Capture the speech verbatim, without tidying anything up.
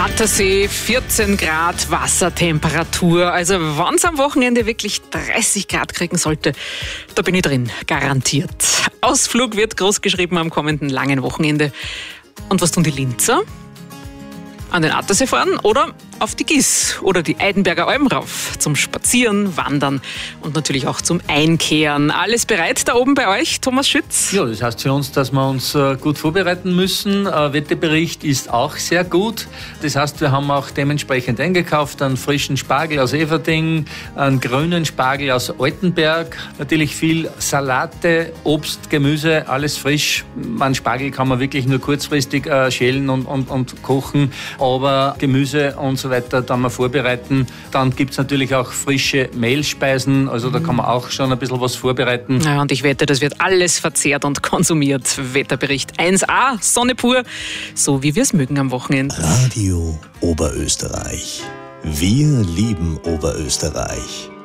Attersee, vierzehn Grad Wassertemperatur. Also wenn es am Wochenende wirklich dreißig Grad kriegen sollte, da bin ich drin, garantiert. Ausflug wird groß geschrieben am kommenden langen Wochenende. Und was tun die Linzer? An den Attersee fahren oder auf die Giss oder die Eidenberger Alm rauf zum Spazieren, Wandern und natürlich auch zum Einkehren. Alles bereit da oben bei euch, Thomas Schütz? Ja, das heißt für uns, dass wir uns gut vorbereiten müssen. Der Wetterbericht ist auch sehr gut. Das heißt, wir haben auch dementsprechend eingekauft einen frischen Spargel aus Everding, einen grünen Spargel aus Altenberg, natürlich viel Salate, Obst, Gemüse, alles frisch. Man Spargel kann man wirklich nur kurzfristig äh, schälen und, und, und kochen, aber Gemüse und so weiter dann mal vorbereiten. Dann gibt es natürlich auch frische Mehlspeisen, also da kann man auch schon ein bisschen was vorbereiten. Ja, und ich wette, das wird alles verzehrt und konsumiert. Wetterbericht eins a, Sonne pur, so wie wir es mögen am Wochenende. Radio Oberösterreich. Wir lieben Oberösterreich.